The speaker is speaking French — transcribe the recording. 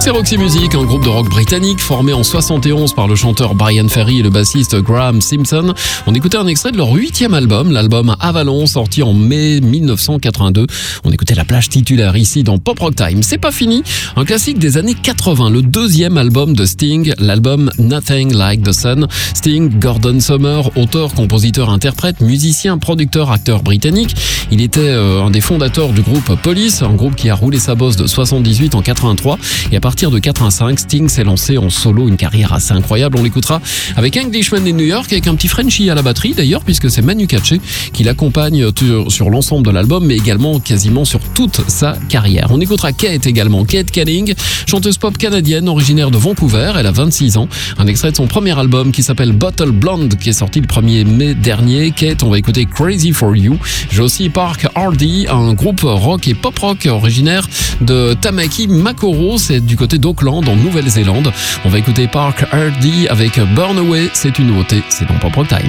c'est Roxy Music, un groupe de rock britannique formé en 71 par le chanteur Brian Ferry et le bassiste Graham Simpson. On écoutait un extrait de leur 8e album, l'album Avalon, sorti en mai 1982. On écoutait la plage titulaire ici dans Pop Rock Time. C'est pas fini, un classique des années 80, le 2e album de Sting, l'album Nothing Like the Sun. Sting, Gordon Summer, auteur, compositeur, interprète, musicien, producteur, acteur britannique. Il était un des fondateurs du groupe Police, un groupe qui a roulé sa bosse de 78 en 83. Et à partir de 85, Sting s'est lancé en solo, une carrière assez incroyable. On l'écoutera avec Englishman in New York, avec un petit Frenchie à la batterie d'ailleurs, puisque c'est Manu Katché qui l'accompagne sur l'ensemble de l'album, mais également quasiment sur toute sa carrière. On écoutera Kate également, Kate Canning, chanteuse pop canadienne originaire de Vancouver. Elle a 26 ans. Un extrait de son premier album qui s'appelle Bottle Blonde, qui est sorti le 1er mai dernier. Kate, on va écouter Crazy for You. J'ai aussi Park Hardy, un groupe rock et pop rock originaire de Tamaki Makoro, c'est du côté d'Auckland en Nouvelle-Zélande. On va écouter Park Hardy avec Burn Away, c'est une nouveauté, c'est dans Pop Rock Time.